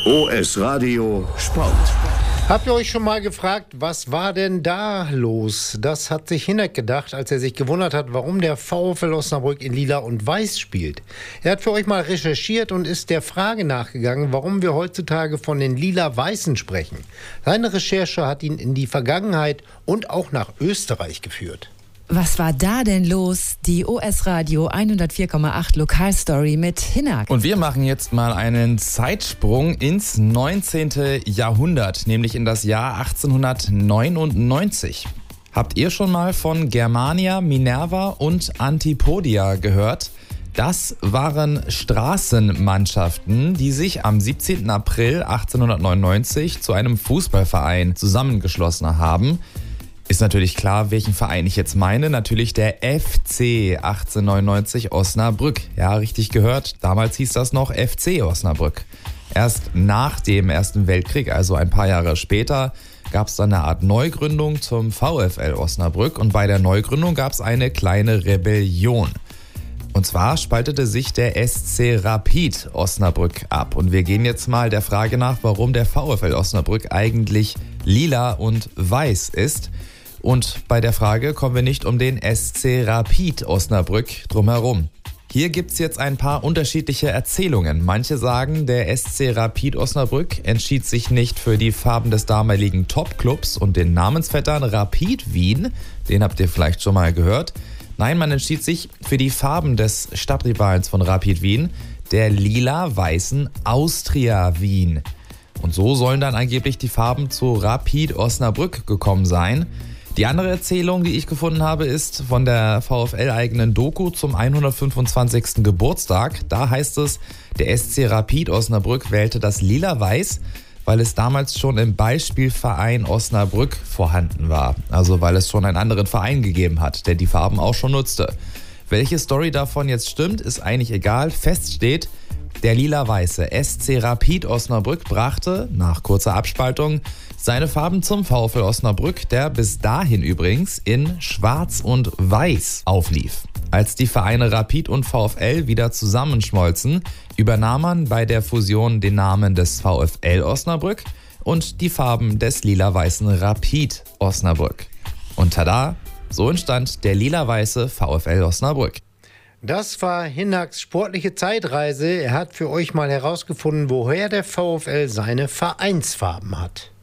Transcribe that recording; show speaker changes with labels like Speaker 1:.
Speaker 1: OS Radio Sport.
Speaker 2: Habt ihr euch schon mal gefragt, was war denn da los? Das hat sich Hinek gedacht, als er sich gewundert hat, warum der VfL Osnabrück in Lila und Weiß spielt. Er hat für euch mal recherchiert und ist der Frage nachgegangen, warum wir heutzutage von den Lila-Weißen sprechen. Seine Recherche hat ihn in die Vergangenheit und auch nach Österreich geführt.
Speaker 3: Was war da denn los? Die OS Radio 104,8 Lokalstory mit Hinak.
Speaker 4: Und wir machen jetzt mal einen Zeitsprung ins 19. Jahrhundert, nämlich in das Jahr 1899. Habt ihr schon mal von Germania, Minerva und Antipodia gehört? Das waren Straßenmannschaften, die sich am 17. April 1899 zu einem Fußballverein zusammengeschlossen haben. Ist natürlich klar, welchen Verein ich jetzt meine. Natürlich der FC 1899 Osnabrück. Ja, richtig gehört. Damals hieß das noch FC Osnabrück. Erst nach dem Ersten Weltkrieg, also ein paar Jahre später, gab es dann eine Art Neugründung zum VfL Osnabrück. Und bei der Neugründung gab es eine kleine Rebellion. Und zwar spaltete sich der SC Rapid Osnabrück ab. Und wir gehen jetzt mal der Frage nach, warum der VfL Osnabrück eigentlich lila und weiß ist. Und bei der Frage kommen wir nicht um den SC Rapid Osnabrück drumherum. Hier gibt es jetzt ein paar unterschiedliche Erzählungen. Manche sagen, der SC Rapid Osnabrück entschied sich nicht für die Farben des damaligen Topclubs und den Namensvettern Rapid Wien. Den habt ihr vielleicht schon mal gehört. Nein, man entschied sich für die Farben des Stadtrivals von Rapid Wien, der lila-weißen Austria Wien. Und so sollen dann angeblich die Farben zu Rapid Osnabrück gekommen sein. Die andere Erzählung, die ich gefunden habe, ist von der VfL-eigenen Doku zum 125. Geburtstag. Da heißt es, der SC Rapid Osnabrück wählte das Lila-Weiß, weil es damals schon im Beispielverein Osnabrück vorhanden war. Also weil es schon einen anderen Verein gegeben hat, der die Farben auch schon nutzte. Welche Story davon jetzt stimmt, ist eigentlich egal. Fest steht, der lila-weiße SC Rapid Osnabrück brachte, nach kurzer Abspaltung, seine Farben zum VfL Osnabrück, der bis dahin übrigens in Schwarz und Weiß auflief. Als die Vereine Rapid und VfL wieder zusammenschmolzen, übernahm man bei der Fusion den Namen des VfL Osnabrück und die Farben des lila-weißen Rapid Osnabrück. Und tada, so entstand der lila-weiße VfL Osnabrück.
Speaker 2: Das war Hinaks sportliche Zeitreise. Er hat für euch mal herausgefunden, woher der VfL seine Vereinsfarben hat.